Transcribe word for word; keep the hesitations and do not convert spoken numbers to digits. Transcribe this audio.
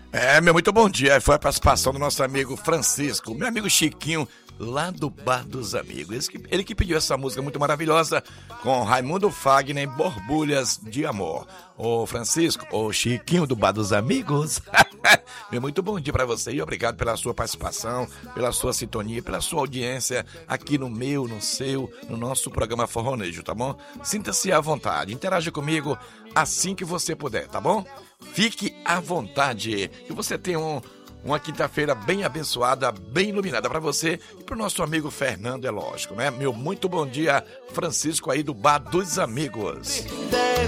É, meu muito bom dia. Foi a participação do nosso amigo Francisco, meu amigo Chiquinho, lá do Bar dos Amigos. Ele que pediu essa música muito maravilhosa com Raimundo Fagner, Borbulhas de Amor. Ô Francisco, ô Chiquinho do Bar dos Amigos, meu muito bom dia pra você e obrigado pela sua participação, pela sua sintonia, pela sua audiência aqui no meu, no seu, no nosso programa Forronejo, tá bom? Sinta-se à vontade, interaja comigo assim que você puder, tá bom? Fique à vontade, que você tenha um, uma quinta-feira bem abençoada, bem iluminada para você e para o nosso amigo Fernando, é lógico, né? Meu muito bom dia, Francisco aí do Bar dos Amigos.